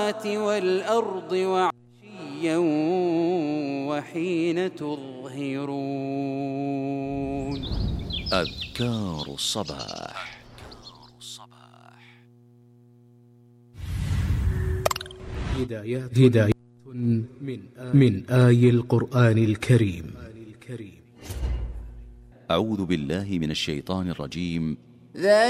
والأرض وعشيا وحين تظهرون. أذكار الصباح. هدايات من آي القرآن الكريم. أعوذ بالله من الشيطان الرجيم.